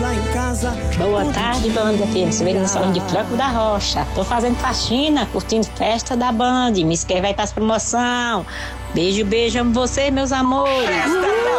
lá em casa. Boa tarde, Banda FM. Você vem no salão de Franco da Rocha. Tô fazendo faxina, curtindo festa da Band. Me inscreve aí pras promoção. Beijo, beijo, amo vocês, meus amores.